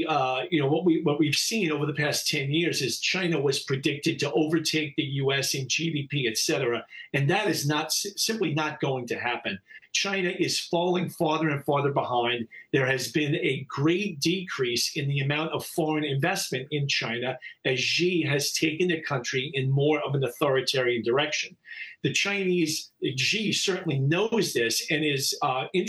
what we've seen over the past 10 years is China was predicted to overtake the U.S. in GDP, et cetera, and that is not simply not going to happen. China is falling farther and farther behind. There has been a great decrease in the amount of foreign investment in China as Xi has taken the country in more of an authoritarian direction. The Chinese, Xi certainly knows this and is